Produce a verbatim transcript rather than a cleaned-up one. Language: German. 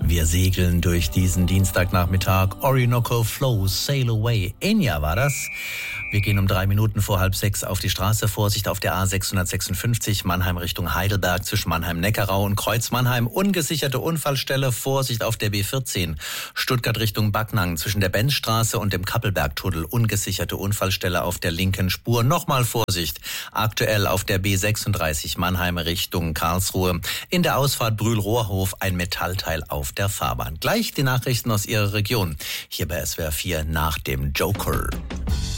Wir segeln durch diesen Dienstagnachmittag. Orinoco Flow, Sail Away. Enya war das. Wir gehen um drei Minuten vor halb sechs auf die Straße. Vorsicht auf der A sechshundertsechsundfünfzig, Mannheim Richtung Heidelberg zwischen Mannheim-Neckarau und Kreuz-Mannheim. Ungesicherte Unfallstelle. Vorsicht auf der B vierzehn, Stuttgart Richtung Backnang zwischen der Benzstraße und dem Kappelbergtunnel. Ungesicherte Unfallstelle auf der linken Spur. Nochmal Vorsicht. Aktuell auf der B sechsunddreißig, Mannheim Richtung Karlsruhe. In der Ausfahrt Brühl-Rohrhof ein Metallteil auf der Fahrbahn. Gleich die Nachrichten aus Ihrer Region. Hier bei S W R vier nach dem Joker.